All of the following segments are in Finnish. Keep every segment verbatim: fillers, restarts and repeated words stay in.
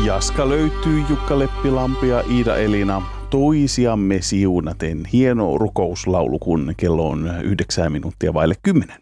Jaska löytyy, Jukka Leppilampi ja Iida Elina toisiamme siunaten. Hieno rukouslaulu, kun kello on yhdeksän minuuttia vaille kymmenen.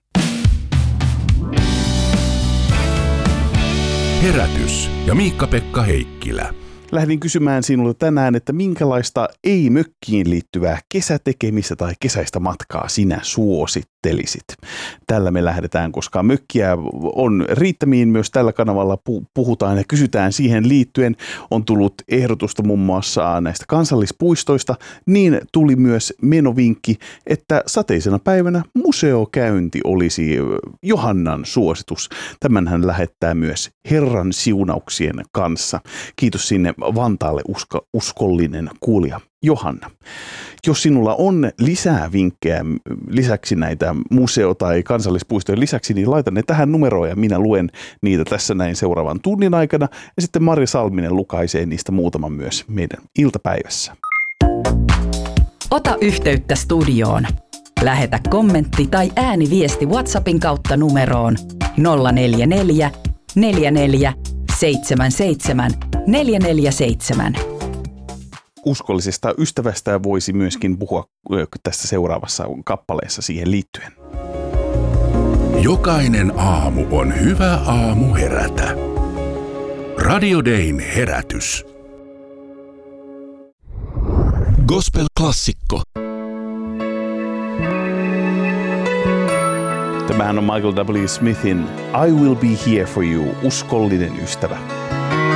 Herätys ja Miikka-Pekka Heikkilä. Lähdin kysymään sinulta tänään, että minkälaista ei-mökkiin liittyvää kesätekemistä tai kesäistä matkaa sinä suosittelisit. Tällä me lähdetään, koska mökkiä on riittämiin myös tällä kanavalla puhutaan ja kysytään siihen liittyen. On tullut ehdotusta muun muassa näistä kansallispuistoista, niin tuli myös menovinkki, että sateisena päivänä museokäynti olisi Johannan suositus. Tämän hän lähettää myös Herran siunauksien kanssa. Kiitos sinne Vantaalle usko, uskollinen kuulija Johanna. Jos sinulla on lisää vinkkejä, lisäksi näitä museo- tai kansallispuistojen lisäksi, niin laita ne tähän numeroon ja minä luen niitä tässä näin seuraavan tunnin aikana. Ja sitten Marja Salminen lukaisee niistä muutaman myös meidän iltapäivässä. Ota yhteyttä studioon. Lähetä kommentti tai ääniviesti WhatsAppin kautta numeroon nolla neljä neljä, neljä neljä, seitsemän seitsemän, neljä neljä seitsemän. Uskollisesta ystävästä voisi myöskin puhua tässä seuraavassa kappaleessa siihen liittyen. Jokainen aamu on hyvä aamu herätä. Radio Dayn herätys. Gospel-klassikko. Tämähän on Michael W. Smithin I Will Be Here For You, uskollinen ystävä.